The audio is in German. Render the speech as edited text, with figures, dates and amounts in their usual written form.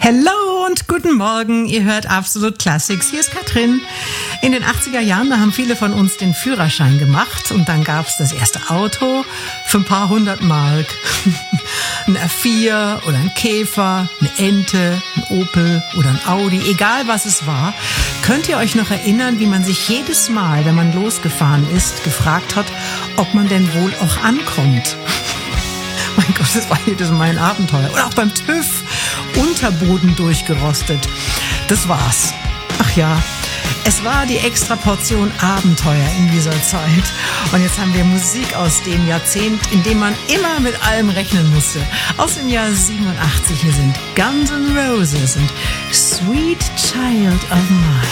Hello und guten Morgen, ihr hört Absolut Classics, hier ist Katrin. In den 80er Jahren, da haben viele von uns den Führerschein gemacht und dann gab's das erste Auto für ein paar hundert Mark. Ein R4 oder ein Käfer, eine Ente, ein Opel oder ein Audi, egal was es war. Könnt ihr euch noch erinnern, wie man sich jedes Mal, wenn man losgefahren ist, gefragt hat, ob man denn wohl auch ankommt? Mein Gott, das war jedes Mal ein Abenteuer. Oder auch beim TÜV, Unterboden durchgerostet. Das war's. Ach ja, es war die extra Portion Abenteuer in dieser Zeit. Und jetzt haben wir Musik aus dem Jahrzehnt, in dem man immer mit allem rechnen musste. Aus dem Jahr 87, hier sind Guns N' Roses und Sweet Child of Mine.